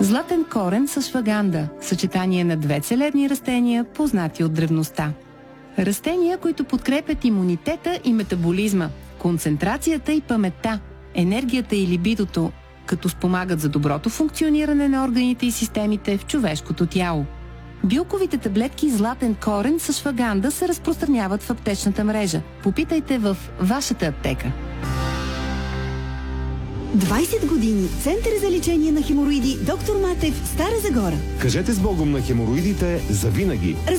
Златен корен с ашваганда – съчетание на две целебни растения, познати от древността. Растения, които подкрепят имунитета и метаболизма, концентрацията и паметта, енергията и либидото, като спомагат за доброто функциониране на органите и системите в човешкото тяло. Билковите таблетки златен корен с ашваганда се разпространяват в аптечната мрежа. Попитайте в вашата аптека. 20 години. Център за лечение на хемороиди Доктор Матев, Стара Загора. Кажете с Богом на хемороидите завинаги.